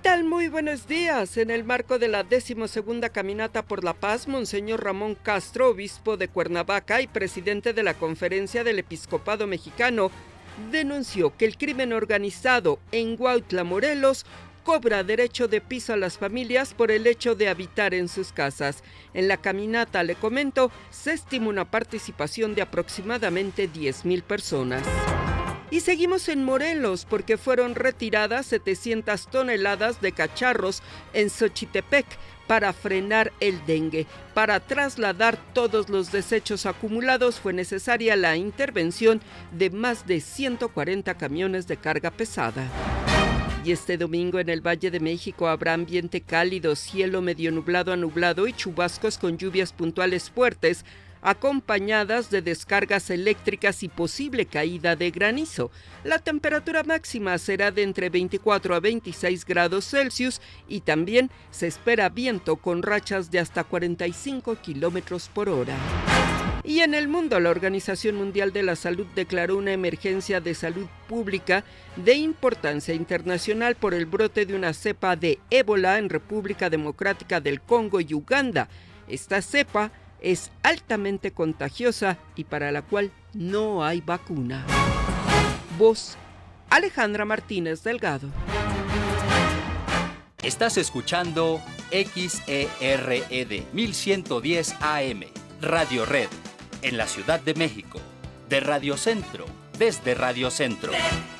tal? Muy buenos días. En el marco de la 12ª Caminata por la Paz, Monseñor Ramón Castro, obispo de Cuernavaca y presidente de la Conferencia del Episcopado Mexicano, denunció que el crimen organizado en Huautla, Morelos, cobra derecho de piso a las familias por el hecho de habitar en sus casas. En la caminata, le comento, se estima una participación de aproximadamente 10,000 personas. Y seguimos en Morelos porque fueron retiradas 700 toneladas de cacharros en Xochitepec para frenar el dengue. Para trasladar todos los desechos acumulados fue necesaria la intervención de más de 140 camiones de carga pesada. Y este domingo en el Valle de México habrá ambiente cálido, cielo medio nublado a nublado y chubascos con lluvias puntuales fuertes, acompañadas de descargas eléctricas y posible caída de granizo. La temperatura máxima será de entre 24 a 26 grados Celsius y también se espera viento con rachas de hasta 45 kilómetros por hora. Y en el mundo, la Organización Mundial de la Salud declaró una emergencia de salud pública de importancia internacional por el brote de una cepa de ébola en República Democrática del Congo y Uganda. Esta cepa es altamente contagiosa y para la cual no hay vacuna. Voz: Alejandra Martínez Delgado. Estás escuchando XERED 1110 AM, Radio Red, en la Ciudad de México, de Radio Centro, desde Radio Centro.